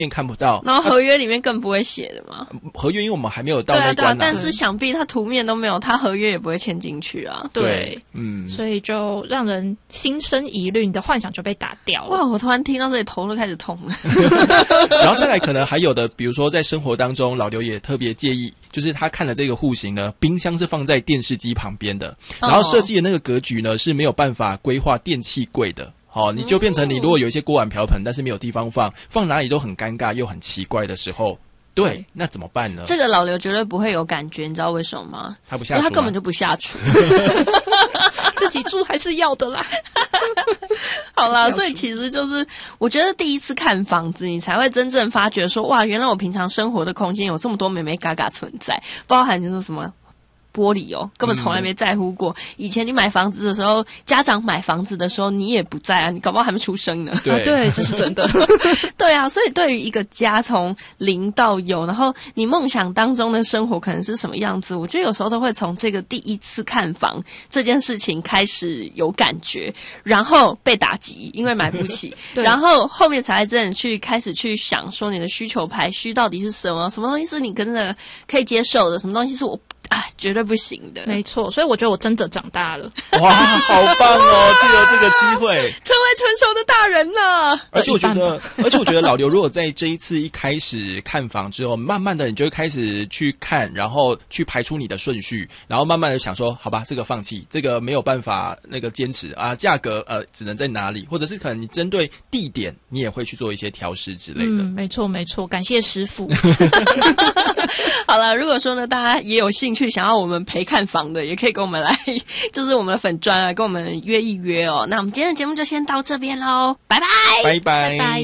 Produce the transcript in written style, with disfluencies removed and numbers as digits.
看不到， 然后合约里面更不会写的嘛。 合约因为我们还没有到那关对啊，但是想必他图面都没有，他合约也不会签进去啊。 对，所以就让人心生疑虑，你的幻想就被打掉了。 哇，我突然听到这里头都开始痛了。 然后再来可能还有的，比如说在生活当中，老刘也特别介意，就是他看了这个户型呢，冰箱是放在电视机旁边的，然后设计的那个格局呢是没有办法规划电器柜的。你就变成你如果有一些锅碗瓢盆，但是没有地方放哪里都很尴尬又很奇怪的时候，对，那怎么办呢？ 这个老刘绝对不会有感觉，你知道为什么吗？ 他不下厨， 因为他根本就不下厨。 自己住还是要的啦。 好啦，所以其实就是我觉得第一次看房子，你才会真正发觉说，哇，原来我平常生活的空间有这么多美美嘎嘎存在，包含就是什么玻璃根本从来没在乎过。以前你买房子的时候，家长买房子的时候你也不在啊，你搞不好还没出生呢。 对， 对，这是真的。 对啊，所以对于一个家从零到有，然后你梦想当中的生活可能是什么样子，我觉得有时候都会从这个第一次看房这件事情开始有感觉，然后被打击，因为买不起然后后面才真的开始去想说你的需求排序到底是什么，什么东西是你真的可以接受的，什么东西是我绝对不行的。 没错，所以我觉得我真的长大了。 哇，好棒哦！借由这个机会成为成熟的大人呢。 而且我觉得老刘如果在这一次一开始看房之后，慢慢的你就会开始去看，然后去排出你的顺序，然后慢慢的想说，好吧，这个放弃，这个没有办法那个坚持啊，价格只能在哪里，或者是可能你针对地点你也会去做一些调试之类的。 没错没错，感谢师傅。 好了，如果说呢大家也有兴趣想要我们陪看房的，也可以跟我们来，就是我们的粉专跟我们约一约哦。那我们今天的节目就先到这边咯，拜拜， 拜拜。